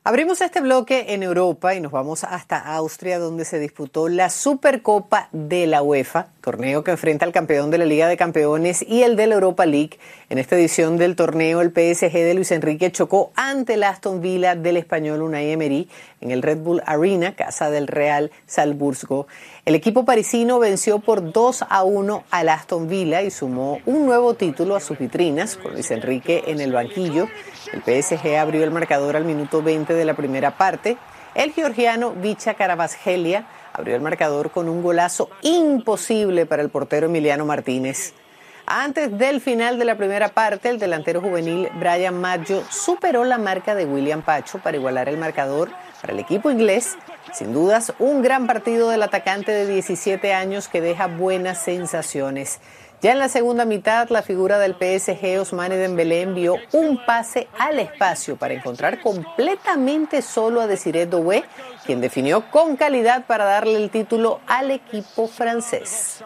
Abrimos este bloque en Europa y nos vamos hasta Austria, donde se disputó la Supercopa de la UEFA, torneo que enfrenta al campeón de la Liga de Campeones y el de la Europa League. En esta edición del torneo, el PSG de Luis Enrique chocó ante el Aston Villa del español Unai Emery en el Red Bull Arena, casa del Real Salzburgo. El equipo parisino venció por 2-1 al Aston Villa y sumó un nuevo título a sus vitrinas, con Luis Enrique en el banquillo. El PSG abrió el marcador al minuto 20 de la primera parte. El georgiano Vicha Kvaratskhelia abrió el marcador con un golazo imposible para el portero Emiliano Martínez. Antes del final de la primera parte, el delantero juvenil Brian Maggio superó la marca de William Pacho para igualar el marcador para el equipo inglés. Sin dudas, un gran partido del atacante de 17 años que deja buenas sensaciones. Ya en la segunda mitad, la figura del PSG, Ousmane Dembélé, envió un pase al espacio para encontrar completamente solo a Désiré Doué, quien definió con calidad para darle el título al equipo francés.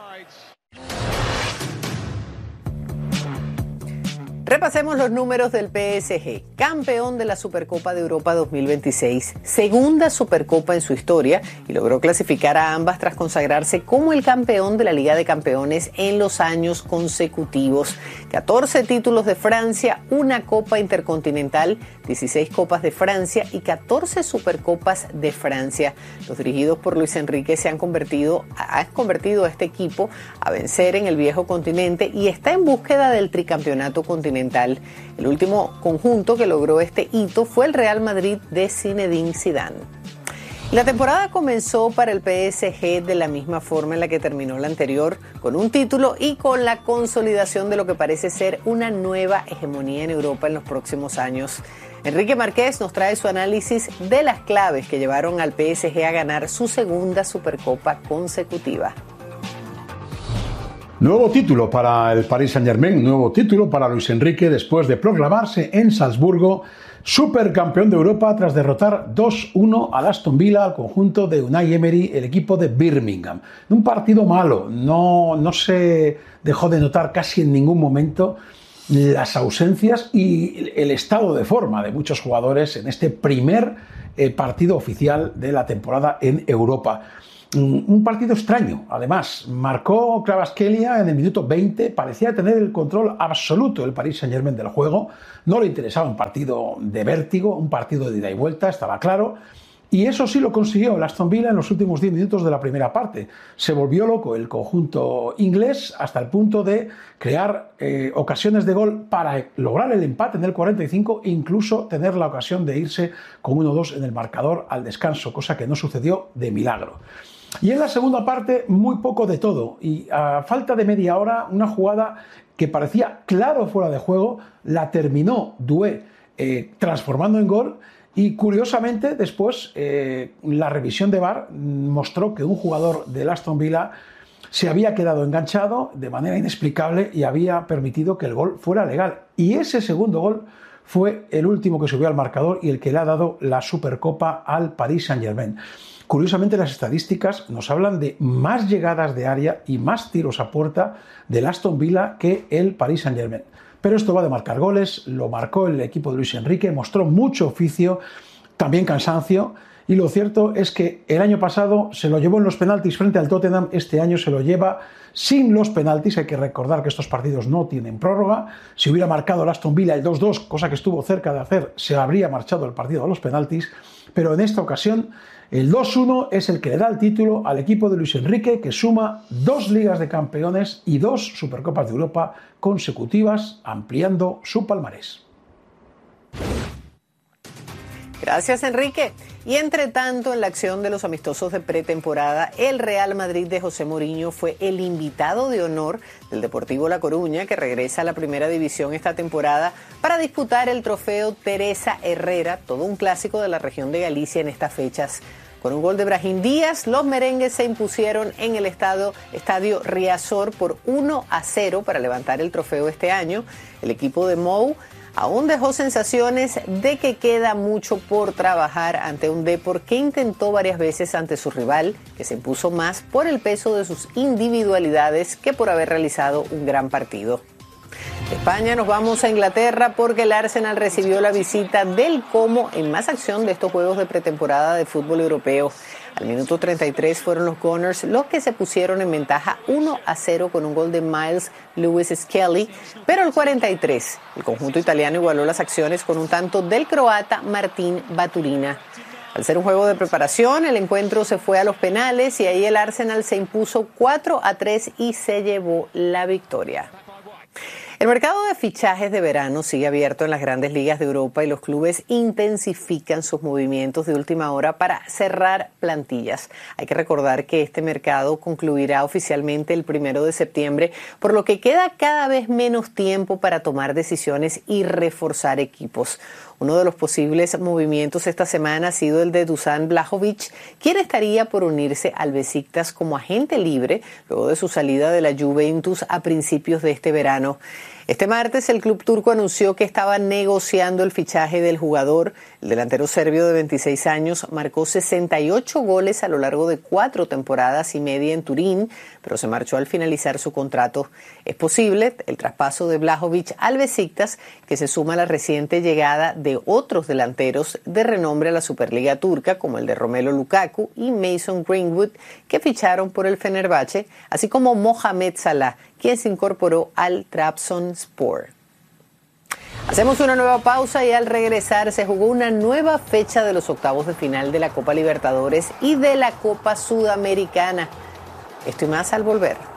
Repasemos los números del PSG, campeón de la Supercopa de Europa 2026, segunda Supercopa en su historia y logró clasificar a ambas tras consagrarse como el campeón de la Liga de Campeones en los años consecutivos. 14 títulos de Francia, una Copa Intercontinental, 16 Copas de Francia y 14 Supercopas de Francia. Los dirigidos por Luis Enrique han convertido a este equipo a vencer en el viejo continente y está en búsqueda del tricampeonato continental. El último conjunto que logró este hito fue el Real Madrid de Zinedine Zidane. La temporada comenzó para el PSG de la misma forma en la que terminó la anterior, con un título y con la consolidación de lo que parece ser una nueva hegemonía en Europa en los próximos años. Enrique Márquez nos trae su análisis de las claves que llevaron al PSG a ganar su segunda Supercopa consecutiva. Nuevo título para el Paris Saint-Germain, nuevo título para Luis Enrique después de proclamarse en Salzburgo supercampeón de Europa tras derrotar 2-1 al Aston Villa, al conjunto de Unai Emery, el equipo de Birmingham. Un partido malo, no se dejó de notar casi en ningún momento las ausencias y el estado de forma de muchos jugadores en este primer partido oficial de la temporada en Europa. Un partido extraño, además. Marcó Kvaratskhelia en el minuto 20, parecía tener el control absoluto el Paris Saint-Germain del juego, no le interesaba un partido de vértigo, un partido de ida y vuelta, estaba claro, y eso sí lo consiguió el Aston Villa en los últimos 10 minutos de la primera parte. Se volvió loco el conjunto inglés hasta el punto de crear ocasiones de gol para lograr el empate en el 45 e incluso tener la ocasión de irse con 1-2 en el marcador al descanso, cosa que no sucedió de milagro. Y en la segunda parte, muy poco de todo. Y a falta de media hora, una jugada que parecía claro fuera de juego, la terminó Doué transformando en gol. Y curiosamente, después, la revisión de VAR mostró que un jugador del Aston Villa se había quedado enganchado de manera inexplicable y había permitido que el gol fuera legal. Y ese segundo gol fue el último que subió al marcador y el que le ha dado la Supercopa al Paris Saint-Germain. Curiosamente, las estadísticas nos hablan de más llegadas de área y más tiros a puerta del Aston Villa que el Paris Saint-Germain. Pero esto va de marcar goles, lo marcó el equipo de Luis Enrique, mostró mucho oficio, también cansancio, y lo cierto es que el año pasado se lo llevó en los penaltis frente al Tottenham, este año se lo lleva sin los penaltis. Hay que recordar que estos partidos no tienen prórroga. Si hubiera marcado el Aston Villa el 2-2, cosa que estuvo cerca de hacer, se habría marchado el partido a los penaltis, pero en esta ocasión el 2-1 es el que le da el título al equipo de Luis Enrique, que suma 2 Ligas de Campeones y 2 Supercopas de Europa consecutivas, ampliando su palmarés. Gracias, Enrique. Y entre tanto, en la acción de los amistosos de pretemporada, el Real Madrid de José Mourinho fue el invitado de honor del Deportivo La Coruña, que regresa a la primera división esta temporada para disputar el trofeo Teresa Herrera, todo un clásico de la región de Galicia en estas fechas. Con un gol de Brahim Díaz, los merengues se impusieron en el estadio Riazor por 1-0 para levantar el trofeo este año. El equipo de Mou aún dejó sensaciones de que queda mucho por trabajar ante un Depor que intentó varias veces ante su rival, que se impuso más por el peso de sus individualidades que por haber realizado un gran partido. De España nos vamos a Inglaterra porque el Arsenal recibió la visita del Como en más acción de estos juegos de pretemporada de fútbol europeo. Al minuto 33 fueron los Gunners los que se pusieron en ventaja 1-0 con un gol de Miles Lewis Skelly, pero al 43 el conjunto italiano igualó las acciones con un tanto del croata Martín Baturina. Al ser un juego de preparación, el encuentro se fue a los penales y ahí el Arsenal se impuso 4-3 y se llevó la victoria. El mercado de fichajes de verano sigue abierto en las grandes ligas de Europa y los clubes intensifican sus movimientos de última hora para cerrar plantillas. Hay que recordar que este mercado concluirá oficialmente el 1 de septiembre, por lo que queda cada vez menos tiempo para tomar decisiones y reforzar equipos. Uno de los posibles movimientos esta semana ha sido el de Dusan Vlahovic, quien estaría por unirse al Beşiktaş como agente libre luego de su salida de la Juventus a principios de este verano. Este martes el club turco anunció que estaba negociando el fichaje del jugador. El delantero serbio de 26 años marcó 68 goles a lo largo de 4 temporadas y media en Turín, pero se marchó al finalizar su contrato. Es posible el traspaso de Vlahovic al Beşiktaş, que se suma a la reciente llegada de otros delanteros de renombre a la Superliga turca, como el de Romelu Lukaku y Mason Greenwood, que ficharon por el Fenerbahce, así como Mohamed Salah, quien se incorporó al Trabzonspor. Hacemos una nueva pausa y al regresar se jugó una nueva fecha de los octavos de final de la Copa Libertadores y de la Copa Sudamericana. Esto y más al volver.